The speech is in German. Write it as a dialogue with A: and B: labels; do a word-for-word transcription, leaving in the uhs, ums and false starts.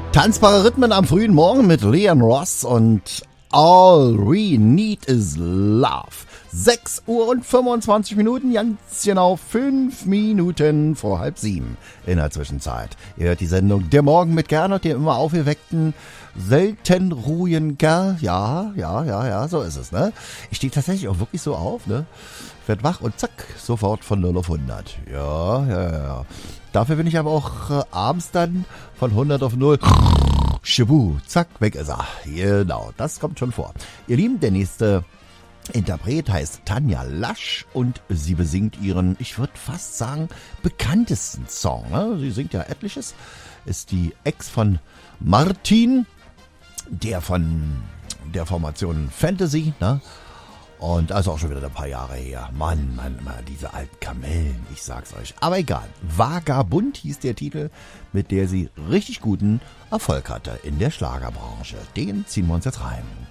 A: Tanzbare Rhythmen am frühen Morgen mit Leon Ross und All We Need Is Love. sechs Uhr und fünfundzwanzig Minuten, ganz genau fünf Minuten vor halb sieben in der Zwischenzeit. Ihr hört die Sendung Der Morgen mit Gernot, dem immer aufgeweckten, selten ruhigen Kerl. Ja, ja, ja, ja, so ist es, ne? Ich stehe tatsächlich auch wirklich so auf, ne? Werd wach und zack, sofort von null auf hundert. Ja, ja, ja. Dafür bin ich aber auch äh, abends dann von hundert auf null. Schibu, zack, weg ist er. Genau, das kommt schon vor. Ihr Lieben, der nächste Interpret heißt Tanja Lasch und sie besingt ihren, ich würde fast sagen, bekanntesten Song. Ne? Sie singt ja etliches, ist die Ex von Martin, der von der Formation Fantasy, ne? Und also auch schon wieder ein paar Jahre her. Mann, Mann, Mann, diese alten Kamellen, ich sag's euch. Aber egal, Vagabund hieß der Titel, mit der sie richtig guten Erfolg hatte in der Schlagerbranche. Den ziehen wir uns jetzt rein.